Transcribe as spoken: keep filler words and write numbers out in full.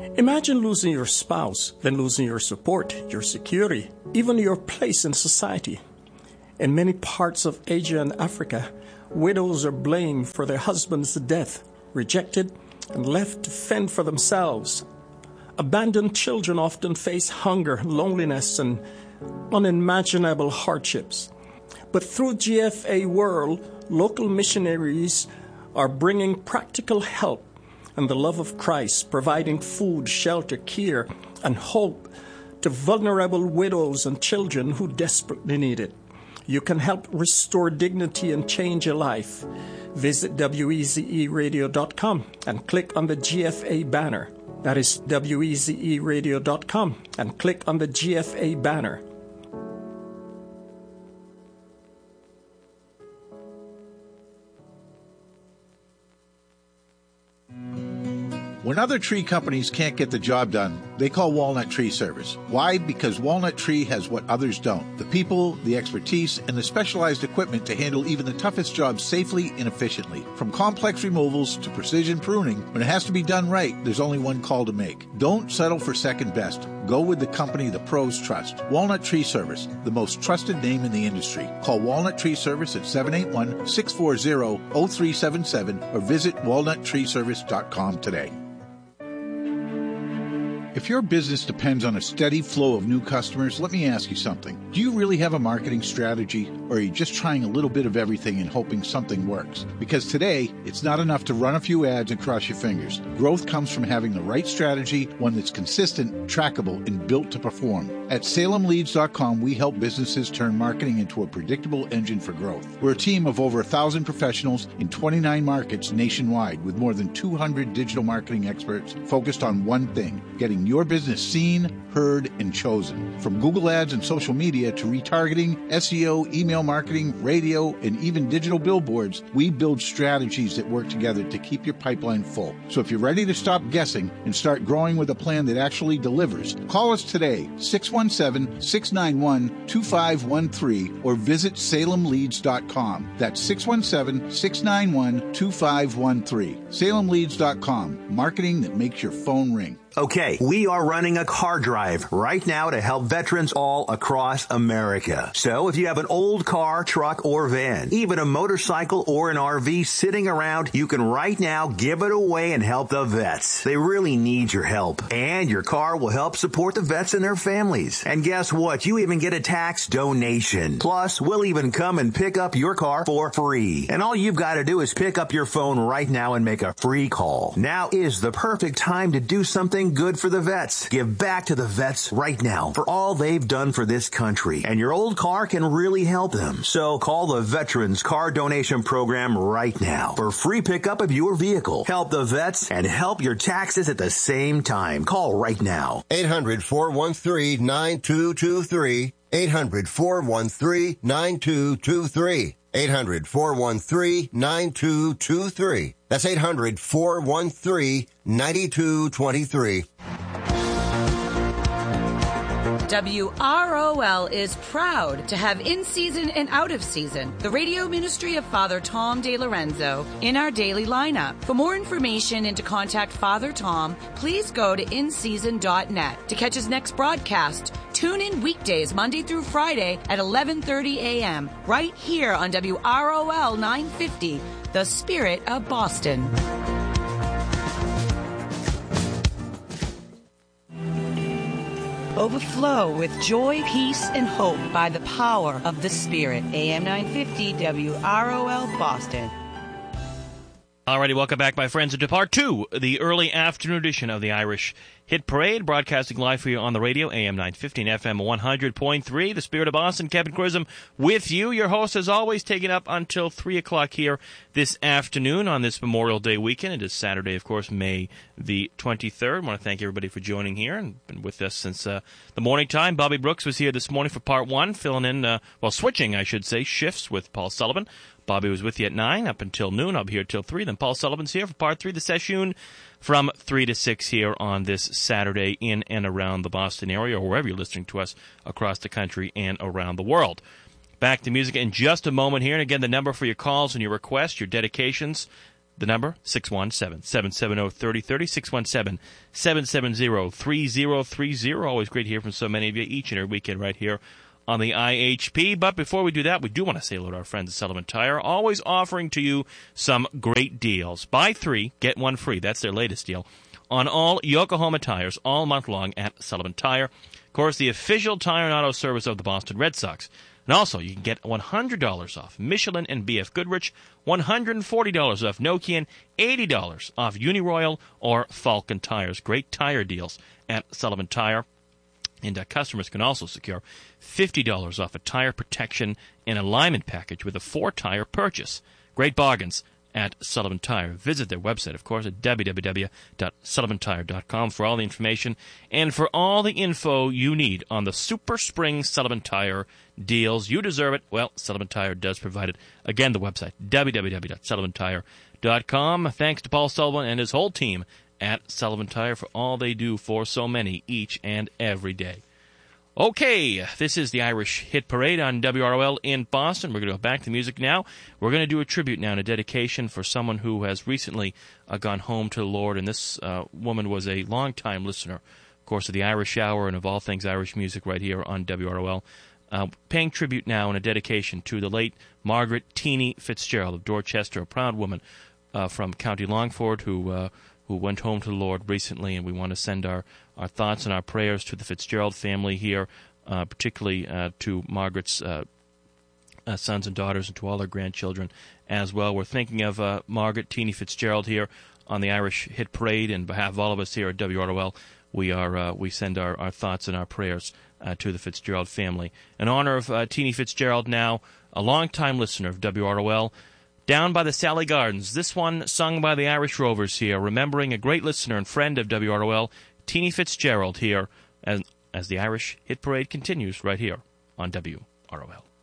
Imagine losing your spouse, then losing your support, your security, even your place in society. In many parts of Asia and Africa, widows are blamed for their husband's death, rejected, and left to fend for themselves. Abandoned children often face hunger, loneliness, and unimaginable hardships. But through G F A World, local missionaries are bringing practical help and the love of Christ, providing food, shelter, care, and hope to vulnerable widows and children who desperately need it. You can help restore dignity and change a life. Visit W E Z E radio dot com and click on the G F A banner. That is W E Z E radio dot com and click on the G F A banner. When other tree companies can't get the job done, they call Walnut Tree Service. Why? Because Walnut Tree has what others don't. The people, the expertise, and the specialized equipment to handle even the toughest jobs safely and efficiently. From complex removals to precision pruning, when it has to be done right, there's only one call to make. Don't settle for second best. Go with the company the pros trust. Walnut Tree Service, the most trusted name in the industry. Call Walnut Tree Service at seven eight one, six four zero, zero three seven seven or visit walnut tree service dot com today. If your business depends on a steady flow of new customers, let me ask you something. Do you really have a marketing strategy, or are you just trying a little bit of everything and hoping something works? Because today, it's not enough to run a few ads and cross your fingers. Growth comes from having the right strategy, one that's consistent, trackable, and built to perform. At Salem Leads dot com, we help businesses turn marketing into a predictable engine for growth. We're a team of over a thousand professionals in twenty-nine markets nationwide with more than two hundred digital marketing experts focused on one thing, getting your business seen, heard, and chosen. From Google Ads and social media to retargeting, S E O, email marketing, radio, and even digital billboards, we build strategies that work together to keep your pipeline full. So if you're ready to stop guessing and start growing with a plan that actually delivers, call us today, six one seven, six nine one, two five one three, or visit Salem Leads dot com. That's six one seven, six nine one, two five one three. Salem Leads dot com, marketing that makes your phone ring. Okay, we are running a car drive right now to help veterans all across America. So if you have an old car, truck, or van, even a motorcycle or an R V sitting around, you can right now give it away and help the vets. They really need your help. And your car will help support the vets and their families. And guess what? You even get a tax donation. Plus, we'll even come and pick up your car for free. And all you've got to do is pick up your phone right now and make a free call. Now is the perfect time to do something good for the vets. Give back to the vets right now for all they've done for this country. And your old car can really help them. So call the Veterans Car Donation Program right now for free pickup of your vehicle. Help the vets and help your taxes at the same time. Call right now. eight hundred, four one three, nine two two three. eight hundred, four one three, nine two two three. eight hundred, four one three, nine two two three. That's eight hundred, four one three, nine two two three. W R O L is proud to have in-season and out-of-season the radio ministry of Father Tom DeLorenzo in our daily lineup. For more information and to contact Father Tom, please go to in season dot net. To catch his next broadcast, tune in weekdays Monday through Friday at eleven thirty a.m. right here on W R O L nine fifty, The Spirit of Boston. Overflow with joy, peace, and hope by the power of the Spirit. A M nine fifty W R O L Boston. Alrighty, welcome back, my friends, to part two, the early afternoon edition of the Irish Hit Parade, broadcasting live for you on the radio, A M nine fifty and F M one hundred point three. The Spirit of Boston, Kevin Chisholm with you. Your host, as always, taking up until three o'clock here this afternoon on this Memorial Day weekend. It is Saturday, of course, May the twenty-third. I want to thank everybody for joining here and been with us since uh, the morning time. Bobby Brooks was here this morning for part one, filling in, uh, well, switching, I should say, shifts with Paul Sullivan. Bobby was with you at nine up until noon. I'll be here till three. Then Paul Sullivan's here for part three of the session from three to six here on this Saturday in and around the Boston area, or wherever you're listening to us across the country and around the world. Back to music in just a moment here. And again, the number for your calls and your requests, your dedications, The number, six one seven, seven seven zero, three zero three zero, six one seven, seven seven zero, three zero three zero. Always great to hear from so many of you each and every weekend right here on the I H P. But before we do that, we do want to say hello to our friends at Sullivan Tire, always offering to you some great deals. Buy three, get one free. That's their latest deal on all Yokohama tires all month long at Sullivan Tire. Of course, the official tire and auto service of the Boston Red Sox. And also, you can get one hundred dollars off Michelin and B F Goodrich, one hundred forty dollars off Nokian, eighty dollars off Uniroyal or Falcon tires. Great tire deals at Sullivan Tire. And uh, customers can also secure fifty dollars off a tire protection and alignment package with a four-tire purchase. Great bargains at Sullivan Tire. Visit their website, of course, at w w w dot sullivan tire dot com for all the information and for all the info you need on the Super Spring Sullivan Tire deals. You deserve it. Well, Sullivan Tire does provide it. Again, the website, w w w dot sullivan tire dot com. Thanks to Paul Sullivan and his whole team at Sullivan Tire for all they do for so many each and every day. Okay, this is the Irish Hit Parade on W R O L in Boston. We're going to go back to music now. We're going to do a tribute now and a dedication for someone who has recently uh, gone home to the Lord. And this uh, woman was a longtime listener, of course, of the Irish Hour and of all things Irish music right here on W R O L. Uh, paying tribute now and a dedication to the late Margaret Teeny Fitzgerald of Dorchester, a proud woman uh, from County Longford who uh, who went home to the Lord recently, and we want to send our, our thoughts and our prayers to the Fitzgerald family here, uh, particularly uh, to Margaret's uh, uh, sons and daughters and to all their grandchildren as well. We're thinking of uh, Margaret Teeny Fitzgerald here on the Irish Hit Parade, and on behalf of all of us here at W R O L, we are uh, we send our, our thoughts and our prayers uh, to the Fitzgerald family. In honor of uh, Teeny Fitzgerald now, a longtime listener of W R O L, Down by the Sally Gardens, this one sung by the Irish Rovers here, remembering a great listener and friend of W R O L, Teeny Fitzgerald here, as, as the Irish Hit Parade continues right here on W R O L.